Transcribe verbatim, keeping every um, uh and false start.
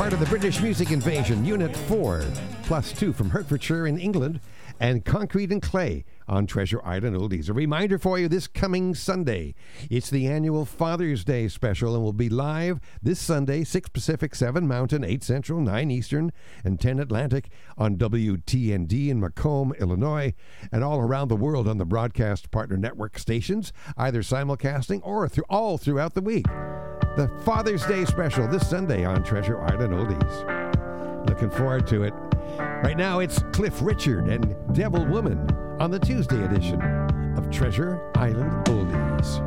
part of the British Music Invasion, Unit four, plus two from Hertfordshire in England, and Concrete and Clay on Treasure Island Oldies. A reminder for you this coming Sunday. It's the annual Father's Day special and will be live this Sunday, six Pacific, seven Mountain, eight Central, nine Eastern, and ten Atlantic on W T N D in Macomb, Illinois, and all around the world on the Broadcast Partner Network stations, either simulcasting or through all throughout the week. The Father's Day special this Sunday on Treasure Island Oldies. Looking forward to it. Right now, it's Cliff Richard and Devil Woman on the Tuesday edition of Treasure Island Oldies.